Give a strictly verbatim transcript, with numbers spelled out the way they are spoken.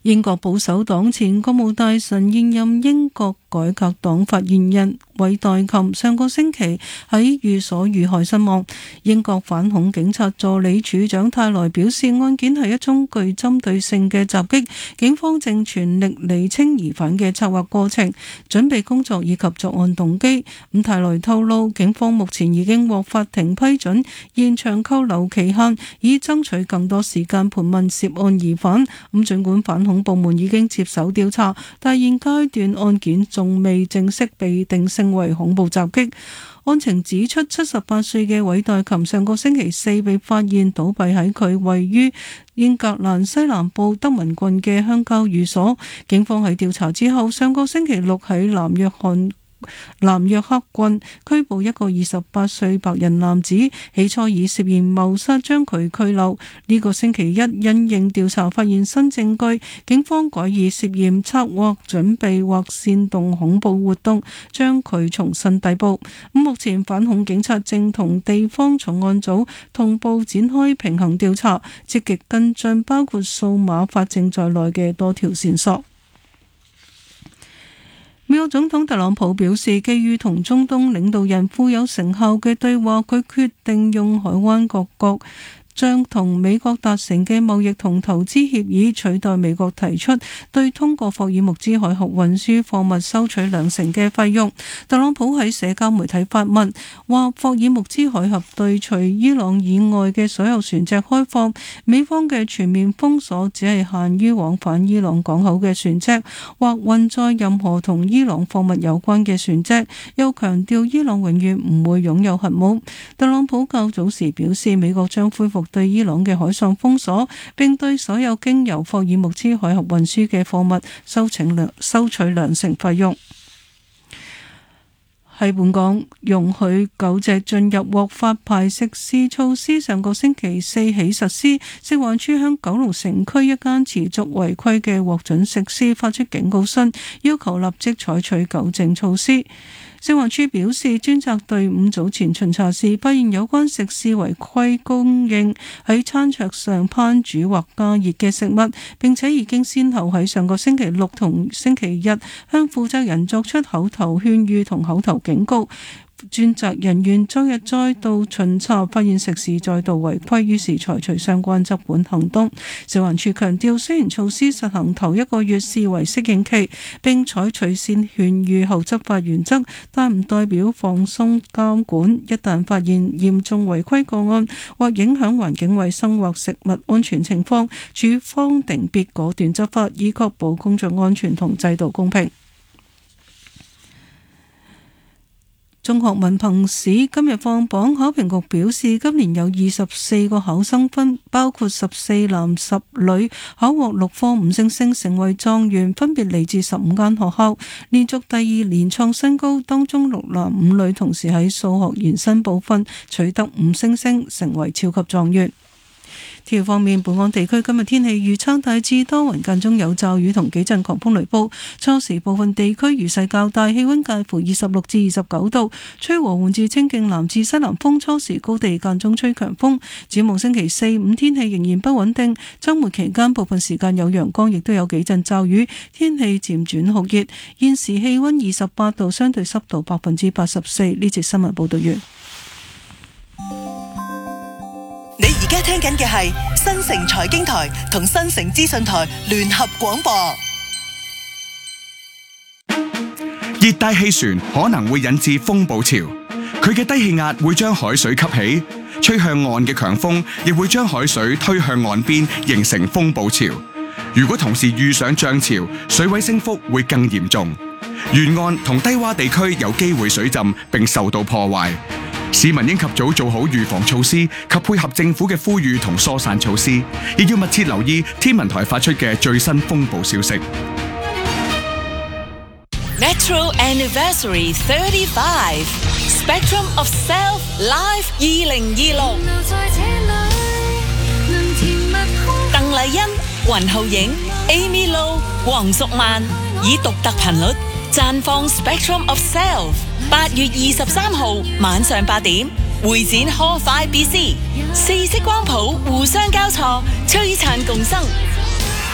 英國保守黨前國務大臣、現任英國改革黨發言人韋代琴上個星期喺寓所遇害身亡。英國反恐警察助理處長泰萊表示，案件係一宗具針對性嘅襲擊，警方正全力釐清疑犯嘅策劃過程、準備工作以及作案動機。咁泰萊透露，警方目前已經獲法庭批准延長扣留期限，以爭取更多時間盤問涉案疑犯。咁儘管反恐部門已經接手調查，但現階段案件仲未正式被定性為恐怖襲擊。案情指出，七十八歲嘅韋代琴上個星期四被發現倒斃喺佢位於英格蘭西南部德文郡嘅鄉郊寓所。警方喺調查之後，上個星期六喺南約翰南約克郡拘捕一個二十八歲白人男子，起初以涉嫌謀殺將佢拘留。呢個星期一因應調查發現新證據，警方改以涉嫌策劃、準備或煽動恐怖活動將佢重新逮捕。目前反恐警察正同地方重案組同步展開平衡調查，積極跟進包括數碼法證在內嘅多條線索。美國總統特朗普表示，基於同中東領導人富有成效嘅對話，佢決定用海灣各國將同美國達成嘅貿易同投資協議取代美國提出對通過霍爾木茲海峽運輸貨物收取兩成嘅費用。特朗普喺社交媒體發文話，霍爾木茲海峽對除伊朗以外嘅所有船隻開放，美方嘅全面封鎖只係限於往返伊朗港口嘅船隻或運載任何同伊朗貨物有關嘅船隻，又強調伊朗永遠唔會擁有核武。特朗普較早時表示，美國將恢復對伊朗嘅海上封鎖，並對所有經由霍爾木茲海峽運輸嘅貨物收請兩收取兩成費用。喺本港容許狗隻進入獲發牌食肆措施上個星期四起實施，食環署向九龍城區一間持續違規嘅獲准食肆發出警告信，要求立即採取糾正措施。食環署表示，專責隊伍早前巡查時發現有關食肆違規供應喺餐桌上烹煮或加熱嘅食物，並且已經先後喺上個星期六同星期日向負責人作出口頭勸喻同口頭警告。專責人員周日再度巡查，發現食肆再度違規，於是採取相關執管行動。食環署強調，雖然措施實行頭一個月視為適應期，並採取先勸喻後執法原則，但唔代表放鬆監管。一旦發現嚴重違規個案或影響環境衛生或食物安全情況，署方定必果斷執法，以確保工作安全同制度公平。中學文憑試今日放榜，考評局表示今年有二十四個考生分，包括十四男十女，考獲六科五星星，成為狀元，分別嚟自十五間學校，連續第二年創新高。當中六男五女同時喺數學延伸部分取得五星星，成為超級狀元。天氣方面，本港地區今日天氣預測大致多雲，間中有驟雨同幾陣狂風雷暴，初時部分地區雨勢較大，氣溫介乎二十六至二十九度，吹和緩至清勁南至西南風，初時高地間中吹強風。展望星期四五天氣仍然不穩定，周末期間部分時間有陽光，亦都有幾陣驟雨，天氣漸轉酷熱。現時氣溫二十八度，相對濕度百分之八十四。呢節新聞報道完。 你而家聽緊嘅係新城財經台同新城資訊台聯合廣播。 熱帶氣旋可能會引致風暴潮，佢嘅低氣壓會將海水吸起，吹向岸嘅強風亦會將海水推向岸邊，形成風暴潮。如果同時遇上漲潮，水位升幅會更嚴重，沿岸同低洼地區有機會水浸並受到破壞。市民應及早做好預防措施及配合政府嘅呼籲同疏散措施，亦要密切留意天文台發出嘅最新風暴消息。 Metro Anniversary thirty-five Spectrum of Self Live 二零二六，鄧麗欣、雲浩影、Amy Lo、黃淑曼以獨特頻率綻放 Spectrum of Self。八月二十三號晚上八點，會展 Hall Five B C， 四色光譜互相交錯，璀璨共生。